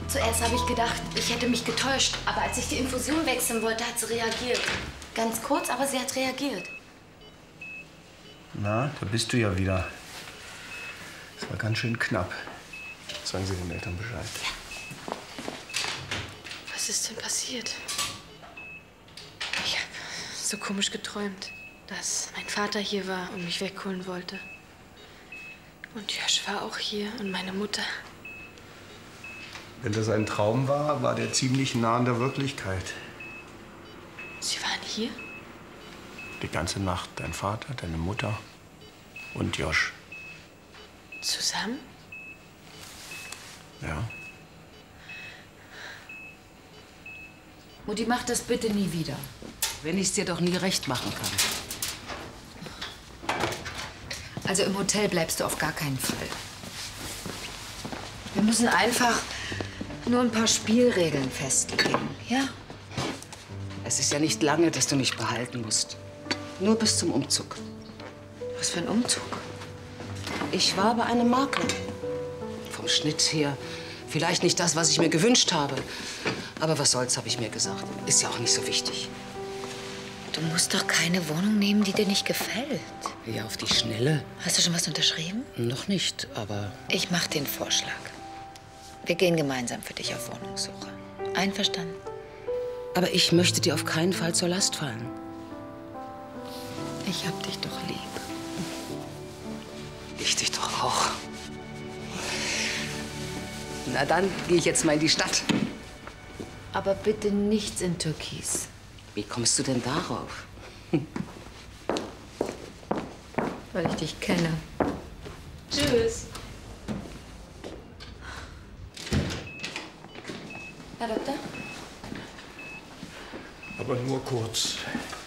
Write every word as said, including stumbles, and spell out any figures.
Zuerst habe ich gedacht, ich hätte mich getäuscht. Aber als ich die Infusion wechseln wollte, hat sie reagiert. Ganz kurz, aber sie hat reagiert. Na, da bist du ja wieder. Das war ganz schön knapp. Sagen Sie den Eltern Bescheid. Ja. Was ist denn passiert? Ich habe so komisch geträumt, dass mein Vater hier war und mich wegholen wollte. Und Josh war auch hier und meine Mutter. Wenn das ein Traum war, war der ziemlich nah an der Wirklichkeit. Sie waren hier? Die ganze Nacht. Dein Vater, deine Mutter und Josh. Zusammen? Ja. Mutti, mach das bitte nie wieder. Wenn ich es dir doch nie recht machen kann. Also im Hotel bleibst du auf gar keinen Fall. Wir müssen einfach nur ein paar Spielregeln festlegen, ja? Es ist ja nicht lange, dass du mich behalten musst. Nur bis zum Umzug. Was für ein Umzug? Ich war bei einem Makler. Vom Schnitt her vielleicht nicht das, was ich mir gewünscht habe. Aber was soll's, habe ich mir gesagt. Ist ja auch nicht so wichtig. Du musst doch keine Wohnung nehmen, die dir nicht gefällt. Ja, auf die Schnelle. Hast du schon was unterschrieben? Noch nicht, aber... Ich mach den Vorschlag. Wir gehen gemeinsam für dich auf Wohnungssuche. Einverstanden? Aber ich möchte dir auf keinen Fall zur Last fallen. Ich hab dich doch lieb. Ich dich doch auch. Na dann gehe ich jetzt mal in die Stadt. Aber bitte nichts in Türkis. Wie kommst du denn darauf? Weil ich dich kenne. Tschüss. Herr Doktor? Aber nur kurz.